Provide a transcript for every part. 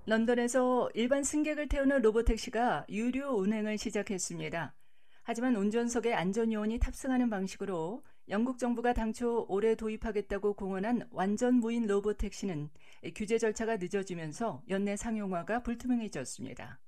런던에서 일반 승객을 태우는 로보택시가 유료 운행을 시작했습니다. 하지만 운전석에 안전요원이 탑승하는 방식으로 영국 정부가 당초 올해 도입하겠다고 공언한 완전 무인 로보택시는 규제 절차가 늦어지면서 연내 상용화가 불투명해졌습니다.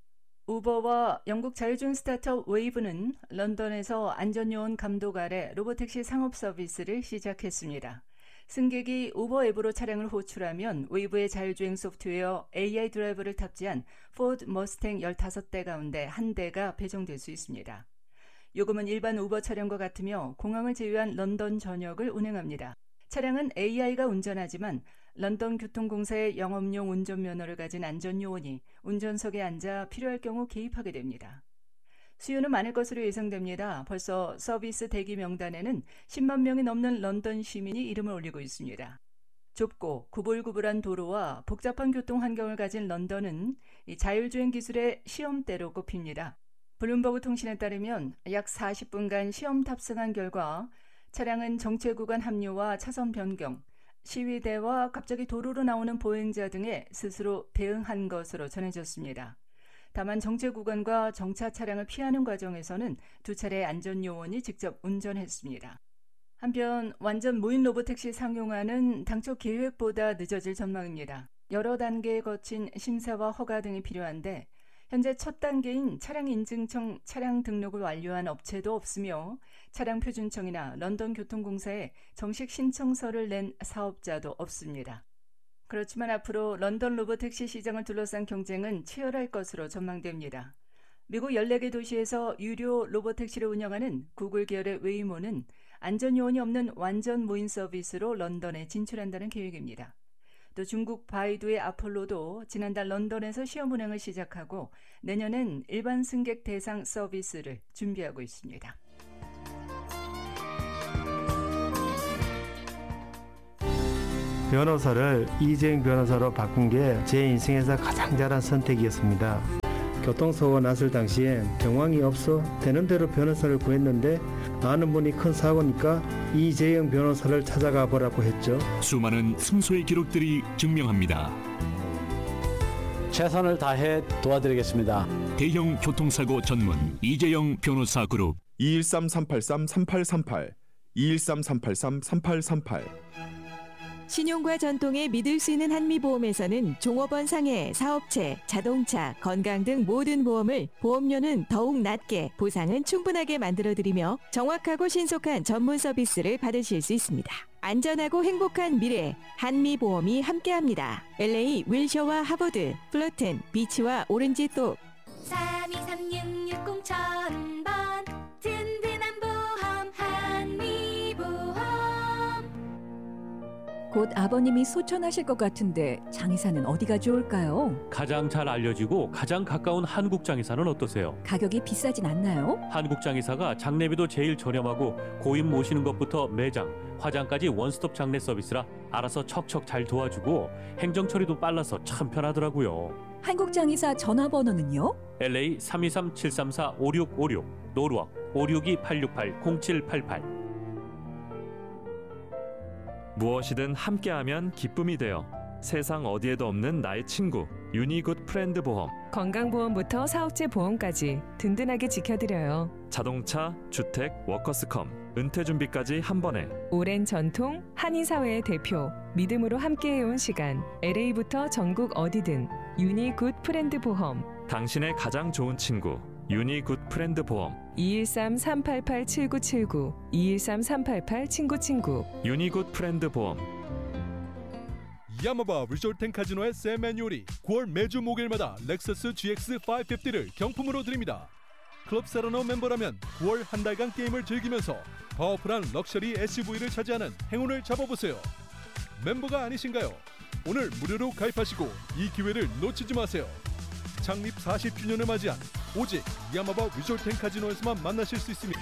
우버와 영국 자율주행 스타트업 웨이브는 런던에서 안전요원 감독 아래 로보택시 상업 서비스를 시작했습니다. 승객이 우버 앱으로 차량을 호출하면 웨이브의 자율주행 소프트웨어 AI 드라이버를 탑재한 포드 머스탱 15대 가운데 한 대가 배정될 수 있습니다. 요금은 일반 우버 차량과 같으며 공항을 제외한 런던 전역을 운행합니다. 차량은 AI가 운전하지만 런던 교통공사의 영업용 운전면허를 가진 안전요원이 운전석에 앉아 필요할 경우 개입하게 됩니다. 수요는 많을 것으로 예상됩니다. 벌써 서비스 대기 명단에는 10만 명이 넘는 런던 시민이 이름을 올리고 있습니다. 좁고 구불구불한 도로와 복잡한 교통 환경을 가진 런던은 이 자율주행 기술의 시험대로 꼽힙니다. 블룸버그 통신에 따르면 약 40분간 시험 탑승한 결과 차량은 정체 구간 합류와 차선 변경, 시위대와 갑자기 도로로 나오는 보행자 등에 스스로 대응한 것으로 전해졌습니다. 다만 정체 구간과 정차 차량을 피하는 과정에서는 두 차례 안전요원이 직접 운전했습니다. 한편 완전 무인 로보택시 상용화는 당초 계획보다 늦어질 전망입니다. 여러 단계에 거친 심사와 허가 등이 필요한데 현재 첫 단계인 차량인증청 차량 등록을 완료한 업체도 없으며 차량표준청이나 런던 교통공사에 정식 신청서를 낸 사업자도 없습니다. 그렇지만 앞으로 런던 로보택시 시장을 둘러싼 경쟁은 치열할 것으로 전망됩니다. 미국 14개 도시에서 유료 로보택시를 운영하는 구글 계열의 웨이모는 안전요원이 없는 완전 무인 서비스로 런던에 진출한다는 계획입니다. 또 중국 바이두의 아폴로도 지난달 런던에서 시험 운행을 시작하고 내년엔 일반 승객 대상 서비스를 준비하고 있습니다. 변호사를 이재용 변호사로 바꾼 게 제 인생에서 가장 잘한 선택이었습니다. 교통사고가 났을 당시엔 정황이 없어 되는 대로 변호사를 구했는데 아는 분이 큰 사고니까 이재용 변호사를 찾아가 보라고 했죠. 수많은 승소의 기록들이 증명합니다. 최선을 다해 도와드리겠습니다. 대형 교통사고 전문 이재용 변호사 그룹 213-383-3838 213-383-3838 신용과 전통에 믿을 수 있는 한미보험에서는 종업원 상해, 사업체, 자동차, 건강 등 모든 보험을 보험료는 더욱 낮게, 보상은 충분하게 만들어드리며 정확하고 신속한 전문 서비스를 받으실 수 있습니다. 안전하고 행복한 미래, 한미보험이 함께합니다. LA 윌셔와 하버드, 플러튼, 비치와 오렌지똑 32366000번 든든한 보험 한미보험. 곧 아버님이 소천하실 것 같은데 장의사는 어디가 좋을까요? 가장 잘 알려지고 가장 가까운 한국장의사는 어떠세요? 가격이 비싸진 않나요? 한국장의사가 장례비도 제일 저렴하고 고인 모시는 것부터 매장, 화장까지 원스톱 장례 서비스라 알아서 척척 잘 도와주고 행정 처리도 빨라서 참 편하더라고요. 한국장의사 전화번호는요? LA 323-734-5656, 노르웍 562-868-0788. 무엇이든 함께하면 기쁨이 되어 세상 어디에도 없는 나의 친구 유니굿 프렌드 보험. 건강보험부터 사업체 보험까지 든든하게 지켜드려요. 자동차, 주택, 워커스컴, 은퇴준비까지 한 번에. 오랜 전통, 한인사회의 대표, 믿음으로 함께해온 시간. LA부터 전국 어디든 유니굿 프렌드 보험. 당신의 가장 좋은 친구 유니굿 프렌드 보험. 213-388-7979 213-388-친구친구 유니굿 프렌드 보험. 야마바 리조트 앤 카지노의 샘 매뉴얼이 9월 매주 목요일마다 렉서스 GX550를 경품으로 드립니다. 클럽 세러너 멤버라면 9월 한 달간 게임을 즐기면서 파워풀한 럭셔리 SUV를 차지하는 행운을 잡아보세요. 멤버가 아니신가요? 오늘 무료로 가입하시고 이 기회를 놓치지 마세요. 창립 40주년을 맞이한 오직 야마바 리조트 앤 카지노에서만 만나실 수 있습니다.